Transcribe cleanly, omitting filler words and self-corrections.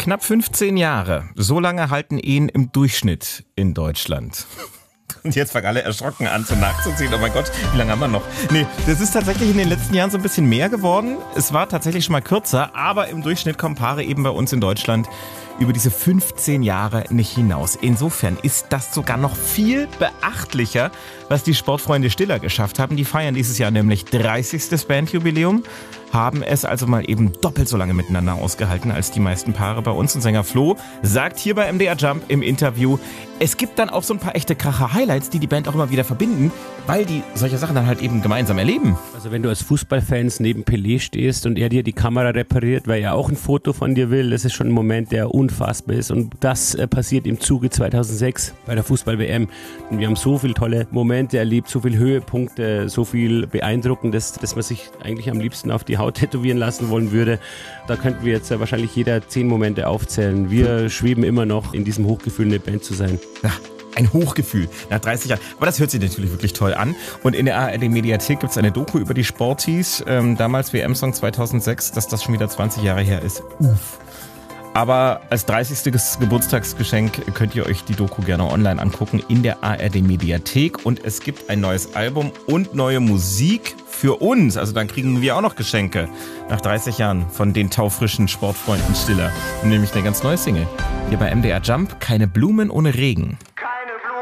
Knapp 15 Jahre. So lange halten Ehen im Durchschnitt in Deutschland. Und jetzt fangen alle erschrocken an, so nachzuziehen. Oh mein Gott, wie lange haben wir noch? Nee, das ist tatsächlich in den letzten Jahren so ein bisschen mehr geworden. Es war tatsächlich schon mal kürzer, aber im Durchschnitt kommen Paare eben bei uns in Deutschland über diese 15 Jahre nicht hinaus. Insofern ist das sogar noch viel beachtlicher, was die Sportfreunde Stiller geschafft haben. Die feiern dieses Jahr nämlich 30. Bandjubiläum, haben es also mal eben doppelt so lange miteinander ausgehalten als die meisten Paare bei uns. Und Sänger Flo sagt hier bei MDR Jump im Interview, es gibt dann auch so ein paar echte Kracher-Highlights, die die Band auch immer wieder verbinden, weil die solche Sachen dann halt eben gemeinsam erleben. Also wenn du als Fußballfans neben Pelé stehst und er dir die Kamera repariert, weil er auch ein Foto von dir will, das ist schon ein Moment, der unfassbar ist. Und das passiert im Zuge 2006 bei der Fußball-WM. Und wir haben so viele tolle Momente erlebt, so viele Höhepunkte, so viel Beeindruckendes, dass man sich eigentlich am liebsten auf die Haut tätowieren lassen wollen würde. Da könnten wir jetzt wahrscheinlich jeder 10 Momente aufzählen. Wir schweben immer noch in diesem Hochgefühl, eine Band zu sein. Ja, ein Hochgefühl nach 30 Jahren. Aber das hört sich natürlich wirklich toll an. Und in der ARD-Mediathek gibt es eine Doku über die Sporties. Damals WM-Song 2006, dass das schon wieder 20 Jahre her ist. Uff. Aber als 30. Geburtstagsgeschenk könnt ihr euch die Doku gerne online angucken in der ARD-Mediathek. Und es gibt ein neues Album und neue Musik für uns. Also dann kriegen wir auch noch Geschenke nach 30 Jahren von den taufrischen Sportfreunden Stiller. Nämlich eine ganz neue Single. Hier bei MDR Jump, keine Blumen ohne Regen.